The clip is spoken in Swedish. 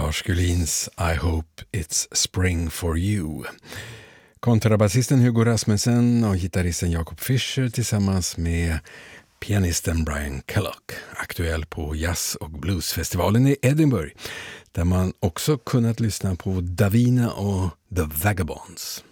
Lars Gullins I Hope It's Spring for You. Kontrabasisten Hugo Rasmussen och gitarristen Jacob Fischer tillsammans med pianisten Brian Kellogg, aktuell på jazz- och bluesfestivalen i Edinburgh, där man också kunnat lyssna på Davina och The Vagabonds.